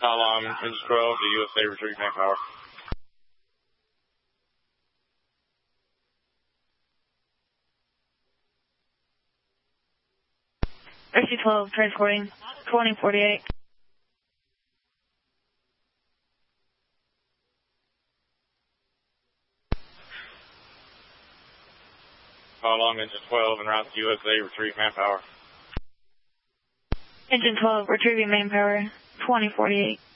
How long? Engine 12 to USA retrieve manpower. RC-12 transporting 2048. How long? Engine 12 and route to USA retrieve manpower. Engine 12 retrieving manpower 2048.